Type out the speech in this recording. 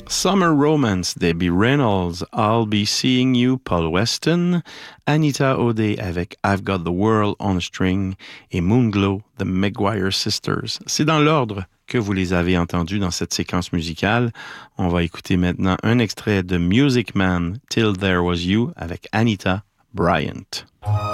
Summer Romance, Debbie Reynolds, I'll Be Seeing You, Paul Weston, Anita O'Day avec I've Got the World on a String et Moonglow, The Maguire Sisters. C'est dans l'ordre que vous les avez entendus dans cette séquence musicale. On va écouter maintenant un extrait de Music Man, Till There Was You avec Anita Bryant.